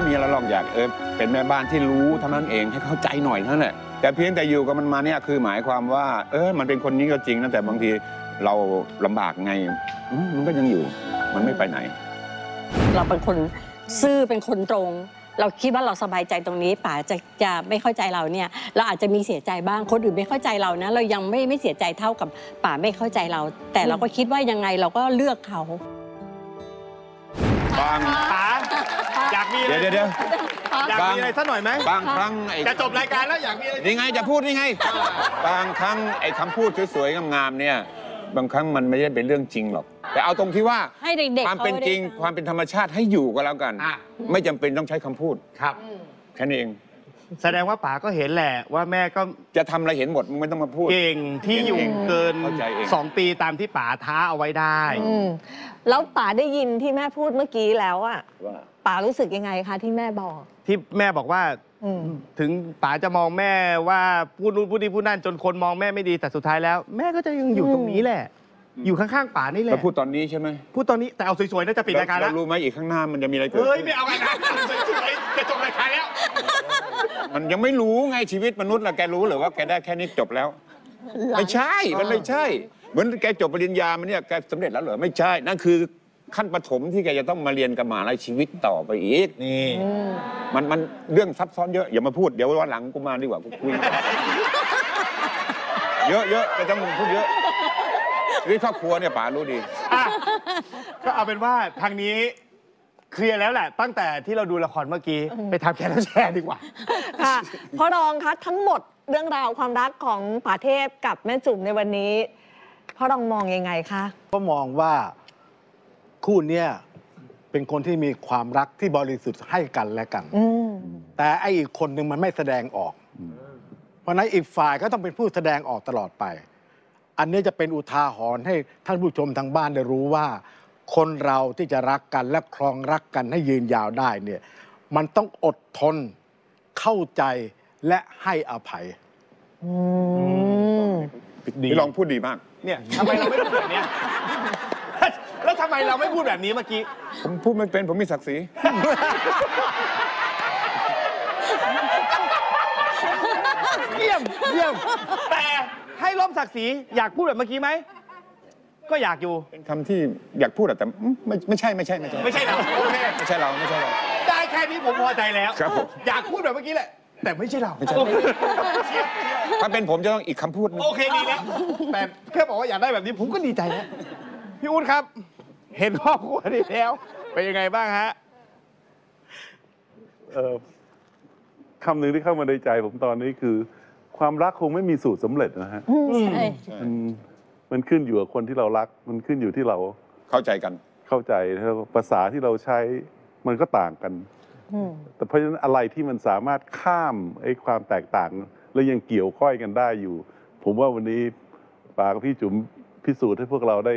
มีอะไรหรอกอยากเป็นแม่บ้านที่รู้เท่านั้นเองให้เข้าใจหน่อยเท่านั้นแหละแต่เพียงแต่อยู่กับมันมาเนี่ยคือหมายความว่ามันเป็นคนนี้ก็จริงนะแต่บางทีเราลำบากไงมันก็ยังอยู่มันไม่ไปไหนเราเป็นคนซื่อเป็นคนตรงเราคิดว่าเราสบายใจตรงนี้ป๋าจะไม่เข้าใจเราเนี่ยเราอาจจะมีเสียใจบ้างคนอื่นไม่เข้าใจเรานะเรายังไม่เสียใจเท่ากับป๋าไม่เข้าใจเราแต่เราก็คิดว่ายังไงเราก็เลือกเขาบางป๋าอยากมีอะไรเดี๋ยวอยากมีอะไรสักหน่อยไหมบางครั้งจะจบรายการแล้วอยากมีอะไรนี่ไงจะพูดนี่ไงบางครั้งคำพูดสวยๆงามๆเนี่ยบางครั้งมันไม่ได้เป็นเรื่องจริงหรอกแต่เอาตรงที่ว่าให้เด็กๆความเป็นจริงความเป็นธรรมชาติให้อยู่ก็แล้วกันไม่จำเป็นต้องใช้คำพูดครับแค่นี้เองแสดงว่าป๋าก็เห็นแหละว่าแม่ก็จะทำอะไรเห็นหมดมึงไม่ต้องมาพูดเก่งที่อยู่เกิน2 ปีตามที่ป๋าท้าเอาไว้ได้แล้วป๋าได้ยินที่แม่พูดเมื่อกี้แล้วอะป๋ารู้สึกยังไงคะที่แม่บอกที่แม่บอกว่าถึงป๋าจะมองแม่ว่าพูดนู่นพูดนี่พูดนั่นจนคนมองแม่ไม่ดีแต่สุดท้ายแล้วแม่ก็จะยังอยู่ตรงนี้แหละอยู่ข้างๆป๋านี่แหละแล้วพูดตอนนี้ใช่ไหมพูดตอนนี้แต่เอาสวยๆน่าจะปิดรายการแล้วรู้ไหมอีกข้างหน้ามันจะมีอะไรเกิดเฮ้ยไม่เอารายการสวยๆจะจบรายการแล้วมันยังไม่รู้ไงชีวิตมนุษย์ล่ะแกรู้หรือว่าแกได้แค่นี้จบแล้วไม่ใช่มันไม่ใช่เหมือนแกจบปริญญามันเนี่ยแกสำเร็จแล้วเหรอไม่ใช่นั่นคือขั้นปฐมที่แกจะต้องมาเรียนกับมหาลัยชีวิตต่อไปอีกนี่มันเรื่องซับซ้อนเยอะอย่ามาพูดเดี๋ยววันหลังกูมาดีกว่ากูคุยเยอะแต่ต้องพูดเยอะเรื่องครอบครัวเนี่ยป๋ารู้ดีก็เอาเป็นว่าทางนี้เคลียร์แล้วแหละตั้งแต่ที่เราดูละครเมื่อกี้ไปทำแคร์แชร์ดีกว่าค่ะพ่อรองคะทั้งหมดเรื่องราวความรักของป๋าเทพกับแม่จุ๋มในวันนี้พ่อรองมองยังไงคะก็มองว่าคู่นี้เป็นคนที่มีความรักที่บริสุทธิ์ให้กันและกันแต่ไอ้อีกคนหนึ่งมันไม่แสดงออกเพราะนั้นอีกฝ่ายก็ต้องเป็นผู้แสดงออกตลอดไปอันนี้จะเป็นอุทาหรณ์ให้ท่านผู้ชมทางบ้านได้รู้ว่าคนเราที่จะรักกันและครองรักกันให้ยืนยาวได้เนี่ยมันต้องอดทนเข้าใจและให้อภัยดีลองพูดดีมากเนี่ยทำไมเราไม่พูดแบบนี้แล้วทำไมเราไม่พูดแบบนี้เมื่อกี้ผมพูดไม่เป็นผมมีศักดิ์ศรีเยี่ยมแต่ให้ล้มศักดิ์ศรีอยากพูดแบบเมื่อกี้ไหมก็อยากอยู่เป็นคำที่อยากพูดแต่ไม่ใช่เราไม่ใช่เราได้แค่นี้ผมพอใจแล้วครับผมอยากพูดแบบเมื่อกี้แหละแต่ไม่ใช่เราถ้าเป็นผมจะต้องอีกคำพูดนึงโอเคดีแล้วแต่แค่บอกว่าอยากได้แบบนี้ผมก็ดีใจแล้วพี่อุ๊ดครับเห็นครอบครัวนี้แล้วเป็นยังไงบ้างฮะคำหนึ่งที่เข้ามาในใจผมตอนนี้คือความรักคงไม่มีสูตรสำเร็จนะฮะมันขึ้นอยู่กับคนที่เรารักมันขึ้นอยู่ที่เราเข้าใจกันแล้วภาษาที่เราใช้มันก็ต่างกันแต่เพราะฉะนั้นอะไรที่มันสามารถข้ามไอ้ความแตกต่างแล้วยังเกี่ยวข้อยกันได้อยู่ผมว่าวันนี้ป๋ากับพี่จุ๋มพิสูจน์ให้พวกเราได้